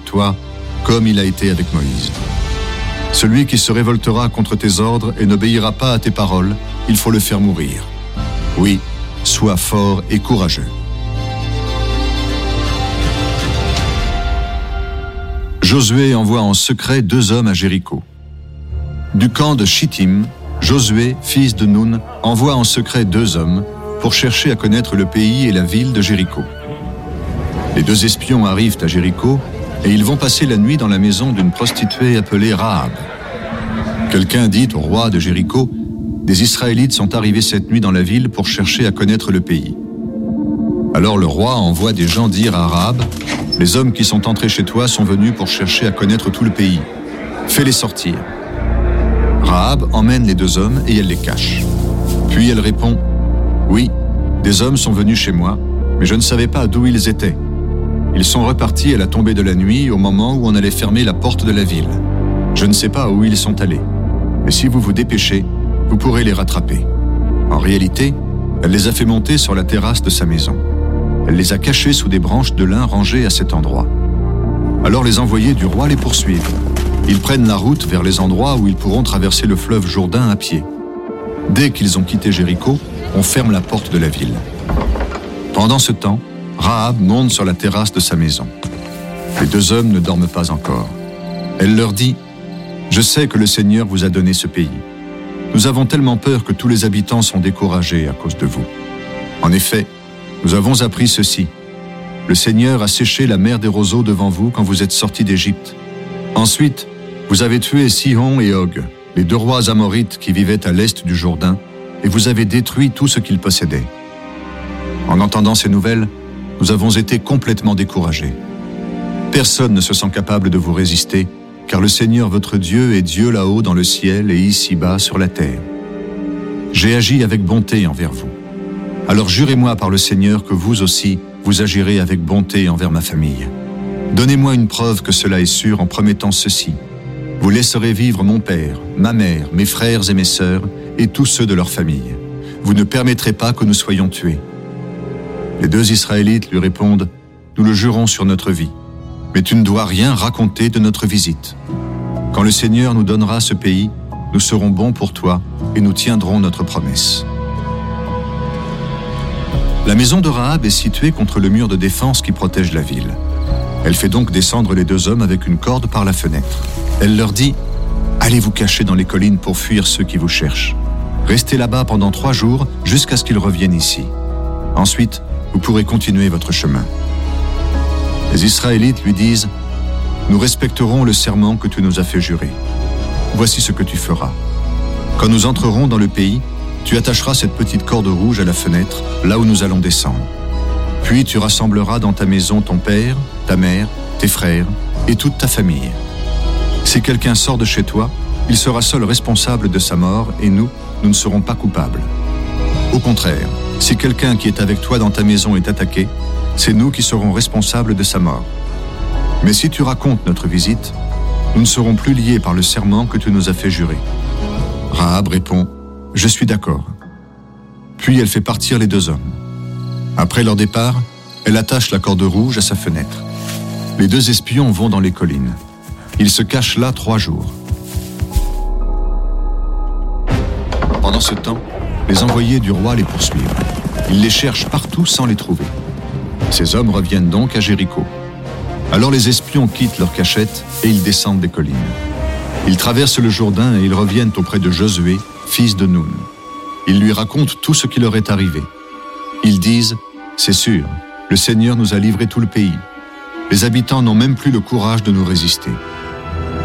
toi, comme il a été avec Moïse. Celui qui se révoltera contre tes ordres et n'obéira pas à tes paroles, il faut le faire mourir. Oui, sois fort et courageux. Josué envoie en secret 2 hommes à Jéricho. Du camp de Chittim, Josué, fils de Nun, envoie en secret 2 hommes pour chercher à connaître le pays et la ville de Jéricho. Les 2 espions arrivent à Jéricho et ils vont passer la nuit dans la maison d'une prostituée appelée Rahab. Quelqu'un dit au roi de Jéricho, « Des Israélites sont arrivés cette nuit dans la ville pour chercher à connaître le pays. » Alors le roi envoie des gens dire à Rahab, « Les hommes qui sont entrés chez toi sont venus pour chercher à connaître tout le pays. Fais-les sortir. » Rahab emmène les 2 hommes et elle les cache. Puis elle répond, « Oui, des hommes sont venus chez moi, mais je ne savais pas d'où ils étaient. Ils sont repartis à la tombée de la nuit au moment où on allait fermer la porte de la ville. Je ne sais pas où ils sont allés. Mais si vous vous dépêchez, vous pourrez les rattraper. » En réalité, elle les a fait monter sur la terrasse de sa maison. Elle les a cachés sous des branches de lin rangées à cet endroit. Alors les envoyés du roi les poursuivent. Ils prennent la route vers les endroits où ils pourront traverser le fleuve Jourdain à pied. Dès qu'ils ont quitté Jéricho, on ferme la porte de la ville. Pendant ce temps, Rahab monte sur la terrasse de sa maison. Les 2 hommes ne dorment pas encore. Elle leur dit, « Je sais que le Seigneur vous a donné ce pays. Nous avons tellement peur que tous les habitants sont découragés à cause de vous. En effet, nous avons appris ceci. Le Seigneur a séché la mer des roseaux devant vous quand vous êtes sortis d'Égypte. Ensuite, vous avez tué Sihon et Og, les 2 rois amorites qui vivaient à l'est du Jourdain, et vous avez détruit tout ce qu'ils possédaient. En entendant ces nouvelles, nous avons été complètement découragés. Personne ne se sent capable de vous résister, car le Seigneur votre Dieu est Dieu là-haut dans le ciel et ici-bas sur la terre. J'ai agi avec bonté envers vous. Alors jurez-moi par le Seigneur que vous aussi, vous agirez avec bonté envers ma famille. Donnez-moi une preuve que cela est sûr en promettant ceci. Vous laisserez vivre mon père, ma mère, mes frères et mes sœurs, et tous ceux de leur famille. Vous ne permettrez pas que nous soyons tués. » Les 2 Israélites lui répondent, « Nous le jurons sur notre vie, mais tu ne dois rien raconter de notre visite. Quand le Seigneur nous donnera ce pays, nous serons bons pour toi et nous tiendrons notre promesse. » La maison de Rahab est située contre le mur de défense qui protège la ville. Elle fait donc descendre les 2 hommes avec une corde par la fenêtre. Elle leur dit, « Allez vous cacher dans les collines pour fuir ceux qui vous cherchent. Restez là-bas pendant 3 jours jusqu'à ce qu'ils reviennent ici. Ensuite, vous pourrez continuer votre chemin. » Les Israélites lui disent, « Nous respecterons le serment que tu nous as fait jurer. Voici ce que tu feras. Quand nous entrerons dans le pays, tu attacheras cette petite corde rouge à la fenêtre, là où nous allons descendre. Puis tu rassembleras dans ta maison ton père, ta mère, tes frères et toute ta famille. Si quelqu'un sort de chez toi, il sera seul responsable de sa mort et nous ne serons pas coupables. Au contraire, si quelqu'un qui est avec toi dans ta maison est attaqué, c'est nous qui serons responsables de sa mort. Mais si tu racontes notre visite, nous ne serons plus liés par le serment que tu nous as fait jurer. » Rahab répond, « Je suis d'accord. » Puis elle fait partir les 2 hommes. Après leur départ, elle attache la corde rouge à sa fenêtre. Les 2 espions vont dans les collines. Ils se cachent là 3 jours. Pendant ce temps, les envoyés du roi les poursuivent. Ils les cherchent partout sans les trouver. Ces hommes reviennent donc à Jéricho. Alors les espions quittent leur cachette et ils descendent des collines. Ils traversent le Jourdain et ils reviennent auprès de Josué, fils de Nun. Ils lui racontent tout ce qui leur est arrivé. Ils disent, « C'est sûr, le Seigneur nous a livré tout le pays. Les habitants n'ont même plus le courage de nous résister.